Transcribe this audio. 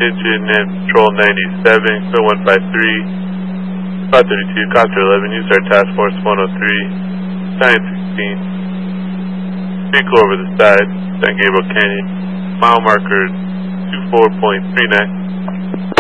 engine and control 97, clear 153, 532, Copter 11, use our task force 103, Science 16, vehicle over the side, San Gabriel Canyon, mile marker 24.39.